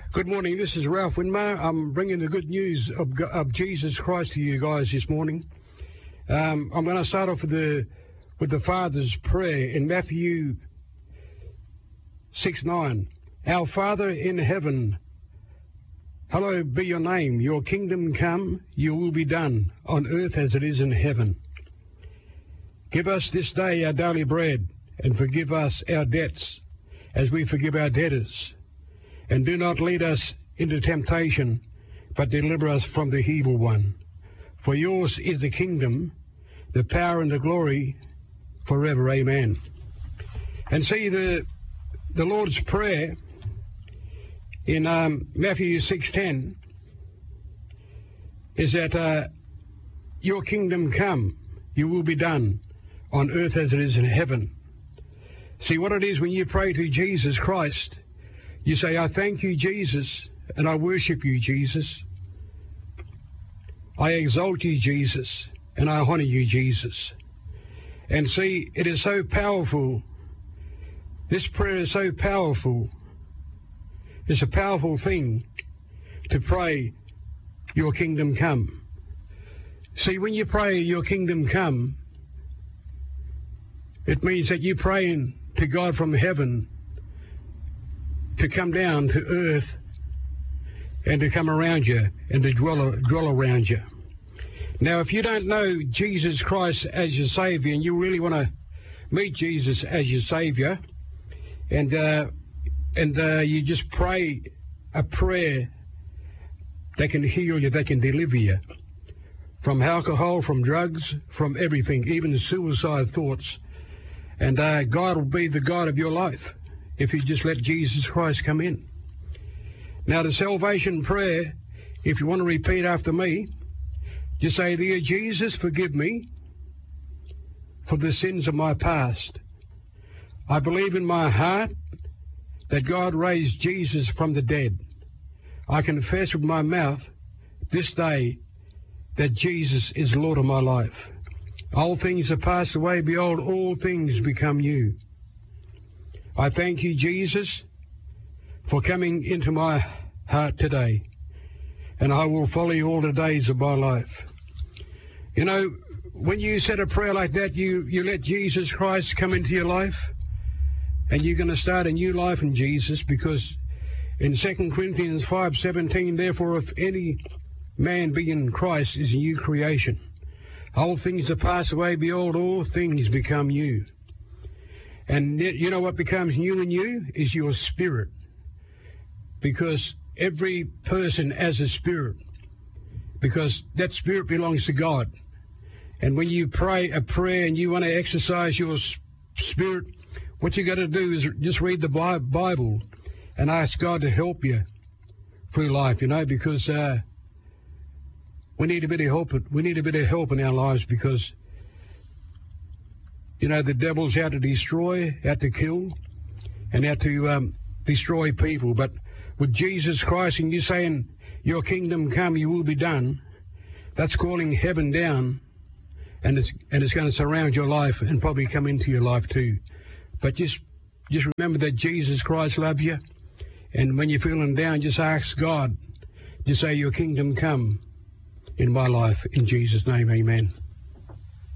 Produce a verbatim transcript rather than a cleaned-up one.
Good morning, this is Ralph Winmar. I'm bringing the good news of, of Jesus Christ to you guys this morning. Um, I'm going to start off with the, with the Father's prayer in Matthew six nine. Our Father in heaven, hallowed be your name. Your kingdom come, your will be done, on earth as it is in heaven. Give us this day our daily bread, and forgive us our debts, as we forgive our debtors. And do not lead us into temptation, but deliver us from the evil one. For yours is the kingdom, the power and the glory, forever. Amen. And see, the the Lord's Prayer in um, Matthew six ten is that uh, your kingdom come, your will be done, on earth as it is in heaven. See, what it is when you pray to Jesus Christ, you say, I thank you, Jesus, and I worship you, Jesus. I exalt you, Jesus, and I honor you, Jesus. And see, it is so powerful. This prayer is so powerful. It's a powerful thing to pray, your kingdom come. See, when you pray, your kingdom come, it means that you're praying to God from heaven to come down to earth and to come around you and to dwell, dwell around you. Now, if you don't know Jesus Christ as your Savior and you really want to meet Jesus as your Savior, and uh, and uh, you just pray a prayer that can heal you, that can deliver you from alcohol, from drugs, from everything, even suicide thoughts, and uh, God will be the God of your life if you just let Jesus Christ come in. Now, the salvation prayer, if you want to repeat after me, just say, Dear Jesus, forgive me for the sins of my past. I believe in my heart that God raised Jesus from the dead. I confess with my mouth this day that Jesus is Lord of my life. All things have passed away. Behold, all things become new. I thank you, Jesus, for coming into my heart today, and I will follow you all the days of my life. You know, when you said a prayer like that, you, you let Jesus Christ come into your life, and you're going to start a new life in Jesus, because in Second Corinthians five seventeen, therefore, if any man be in Christ, is a new creation. All things have passed away, behold, all things become new. And you know what becomes new in you? Is your spirit. Because every person has a spirit. Because that spirit belongs to God. And when you pray a prayer and you want to exercise your spirit, what you got to do is just read the Bible and ask God to help you through life, you know, because uh, we need a bit of help. We need a bit of help in our lives, because you know, the devil's out to destroy, out to kill, and out to um, destroy people. But with Jesus Christ, and you saying, your kingdom come, your will be done, that's calling heaven down, and it's, and it's going to surround your life and probably come into your life too. But just, just remember that Jesus Christ loves you, and when you're feeling down, just ask God, just say, your kingdom come in my life. In Jesus' name, amen.